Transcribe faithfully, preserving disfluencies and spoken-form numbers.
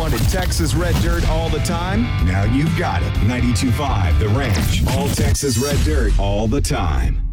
wanted Texas Red Dirt all the time? Now you've got it. ninety-two point five The Ranch. All Texas Red Dirt all the time.